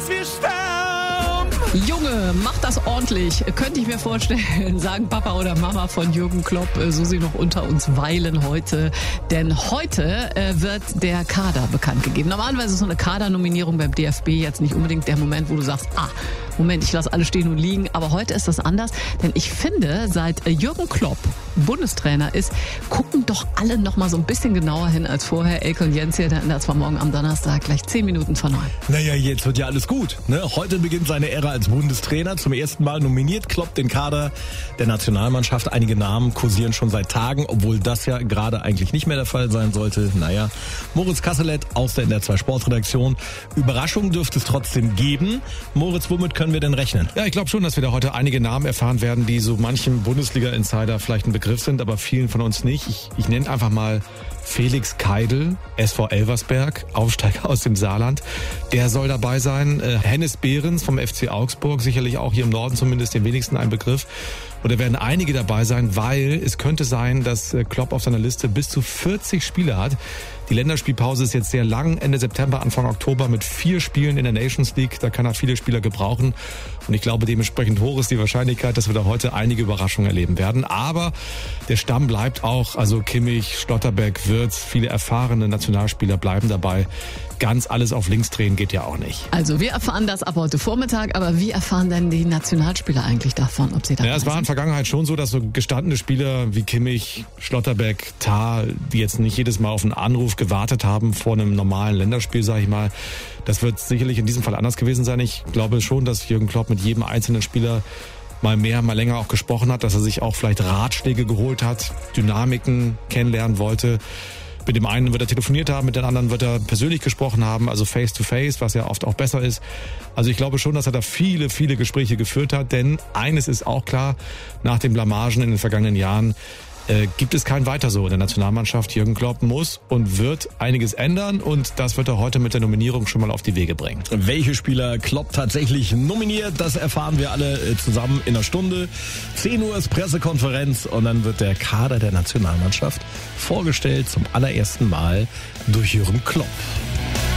wir sterben. Junge, mach das ordentlich. Könnte ich mir vorstellen, sagen Papa oder Mama von Jürgen Klopp, so sie noch unter uns weilen heute. Denn heute wird der Kader bekannt gegeben. Normalerweise ist so eine Kadernominierung beim DFB jetzt nicht unbedingt der Moment, wo du sagst, Moment, ich lasse alle stehen und liegen. Aber heute ist das anders, denn ich finde, seit Jürgen Klopp Bundestrainer ist, gucken doch alle noch mal so ein bisschen genauer hin als vorher. Elke und Jens hier, der ändert zwar morgen am Donnerstag gleich 10 Minuten vor 9. Naja, jetzt wird ja alles gut. Ne? Heute beginnt seine Ära als Bundestrainer. Zum ersten Mal nominiert Klopp den Kader der Nationalmannschaft. Einige Namen kursieren schon seit Tagen, obwohl das ja gerade eigentlich nicht mehr der Fall sein sollte. Naja, Moritz Kasselet aus der NDR 2 Sportredaktion. Überraschungen dürfte es trotzdem geben. Moritz, womit können wir denn rechnen? Ja, ich glaube schon, dass wir da heute einige Namen erfahren werden, die so manchem Bundesliga-Insider vielleicht ein Begriff sind, aber vielen von uns nicht. Ich nenne einfach mal Felix Keidel, SV Elversberg, Aufsteiger aus dem Saarland. Der soll dabei sein. Hennes Behrens vom FC Augsburg, sicherlich auch hier im Norden zumindest den wenigsten ein Begriff. Und da werden einige dabei sein, weil es könnte sein, dass Klopp auf seiner Liste bis zu 40 Spieler hat. Die Länderspielpause ist jetzt sehr lang, Ende September, Anfang Oktober mit 4 Spielen in der Nations League. Da kann er viele Spieler gebrauchen. Und ich glaube, dementsprechend hoch ist die Wahrscheinlichkeit, dass wir da heute einige Überraschungen erleben werden. Aber der Stamm bleibt auch, also Kimmich, Schlotterbeck, Wirtz, viele erfahrene Nationalspieler bleiben dabei. Ganz alles auf links drehen geht ja auch nicht. Also wir erfahren das ab heute Vormittag, aber wie erfahren denn die Nationalspieler eigentlich davon, ob sie da sind? Ja, es war in der Vergangenheit schon so, dass so gestandene Spieler wie Kimmich, Schlotterbeck, Tah, die jetzt nicht jedes Mal auf einen Anruf gewartet haben vor einem normalen Länderspiel, sage ich mal. Das wird sicherlich in diesem Fall anders gewesen sein. Ich glaube schon, dass Jürgen Klopp mit jedem einzelnen Spieler mal mehr, mal länger auch gesprochen hat, dass er sich auch vielleicht Ratschläge geholt hat, Dynamiken kennenlernen wollte. Mit dem einen wird er telefoniert haben, mit den anderen wird er persönlich gesprochen haben, also face to face, was ja oft auch besser ist. Also ich glaube schon, dass er da viele, viele Gespräche geführt hat, denn eines ist auch klar, nach den Blamagen in den vergangenen Jahren gibt es kein Weiter so in der Nationalmannschaft. Jürgen Klopp muss und wird einiges ändern und das wird er heute mit der Nominierung schon mal auf die Wege bringen. Welche Spieler Klopp tatsächlich nominiert, das erfahren wir alle zusammen in einer Stunde. 10 Uhr ist Pressekonferenz und dann wird der Kader der Nationalmannschaft vorgestellt zum allerersten Mal durch Jürgen Klopp.